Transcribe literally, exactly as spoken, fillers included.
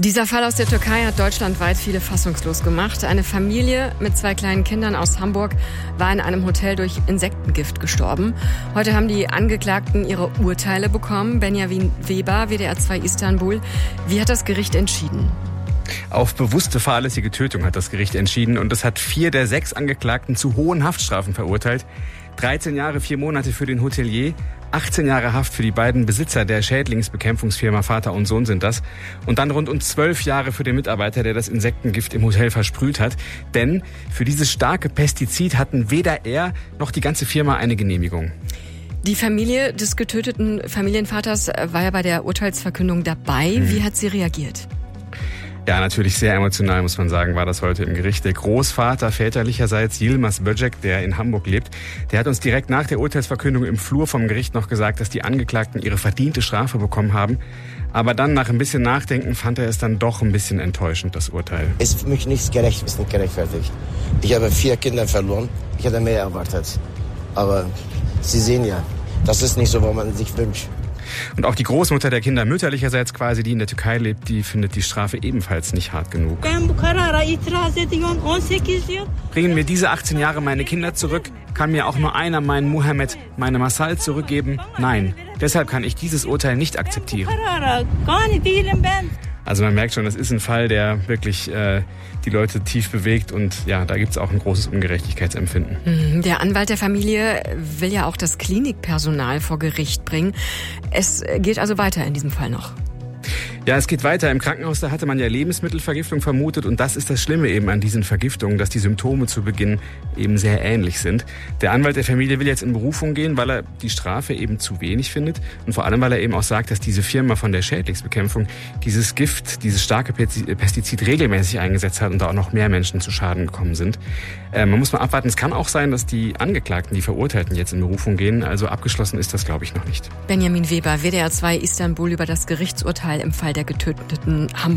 Dieser Fall aus der Türkei hat deutschlandweit viele fassungslos gemacht. Eine Familie mit zwei kleinen Kindern aus Hamburg war in einem Hotel durch Insektengift gestorben. Heute haben die Angeklagten ihre Urteile bekommen. Benjamin Weber, W D R zwei Istanbul. Wie hat das Gericht entschieden? Auf bewusste fahrlässige Tötung hat das Gericht entschieden und es hat vier der sechs Angeklagten zu hohen Haftstrafen verurteilt. dreizehn Jahre, vier Monate für den Hotelier, achtzehn Jahre Haft für die beiden Besitzer der Schädlingsbekämpfungsfirma Vater und Sohn sind das. Und dann rund um zwölf Jahre für den Mitarbeiter, der das Insektengift im Hotel versprüht hat. Denn für dieses starke Pestizid hatten weder er noch die ganze Firma eine Genehmigung. Die Familie des getöteten Familienvaters war ja bei der Urteilsverkündung dabei. Hm. Wie hat sie reagiert? Ja, natürlich sehr emotional, muss man sagen, war das heute im Gericht. Der Großvater väterlicherseits, Yilmaz Böcek, der in Hamburg lebt, der hat uns direkt nach der Urteilsverkündung im Flur vom Gericht noch gesagt, dass die Angeklagten ihre verdiente Strafe bekommen haben. Aber dann, nach ein bisschen Nachdenken, fand er es dann doch ein bisschen enttäuschend, das Urteil. Ist für mich nichts gerecht, ist nicht gerechtfertigt. Ich habe vier Kinder verloren, ich hätte mehr erwartet. Aber Sie sehen ja, das ist nicht so, was man sich wünscht. Und auch die Großmutter der Kinder mütterlicherseits quasi, die in der Türkei lebt, die findet die Strafe ebenfalls nicht hart genug. Bringen mir diese achtzehn Jahre meine Kinder zurück? Kann mir auch nur einer meinen Muhammed, meine Masal zurückgeben? Nein. Deshalb kann ich dieses Urteil nicht akzeptieren. Also man merkt schon, das ist ein Fall, der wirklich äh, die Leute tief bewegt und ja, da gibt es auch ein großes Ungerechtigkeitsempfinden. Der Anwalt der Familie will ja auch das Klinikpersonal vor Gericht bringen. Es geht also weiter in diesem Fall noch. Ja, es geht weiter. Im Krankenhaus, da hatte man ja Lebensmittelvergiftung vermutet und das ist das Schlimme eben an diesen Vergiftungen, dass die Symptome zu Beginn eben sehr ähnlich sind. Der Anwalt der Familie will jetzt in Berufung gehen, weil er die Strafe eben zu wenig findet und vor allem, weil er eben auch sagt, dass diese Firma von der Schädlingsbekämpfung dieses Gift, dieses starke Pestizid regelmäßig eingesetzt hat und da auch noch mehr Menschen zu Schaden gekommen sind. Äh, man muss mal abwarten. Es kann auch sein, dass die Angeklagten, die Verurteilten jetzt in Berufung gehen. Also abgeschlossen ist das, glaube ich, noch nicht. Benjamin Weber, W D R zwei Istanbul über das Gerichtsurteil im Fall der getöteten Hamburg.